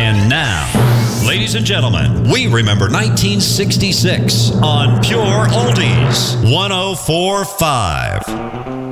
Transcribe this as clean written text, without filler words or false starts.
And now, ladies and gentlemen, we remember 1966 on Pure Oldies 104.5.